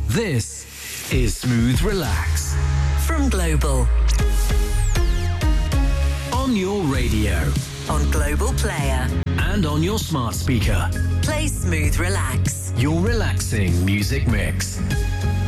This is Smooth Relax from Global. On your radio. On Global Player. And on your smart speaker. Play Smooth Relax. Your relaxing music mix.